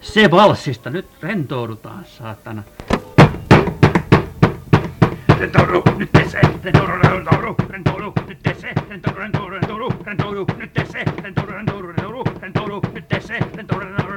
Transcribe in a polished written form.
Se valssista. Nyt rentoudutaan, saatana. Rentoudu, nyt tee se. Rentoudu, rentoudu, rentoudu, nyt tee se. Rentoudu, rentoudu, rentoudu, rentoudu, nyt tee se. Rentoudu, rentoudu, rentoudu, rentoudu, nyt tee se. Rentoudu, rentoudu.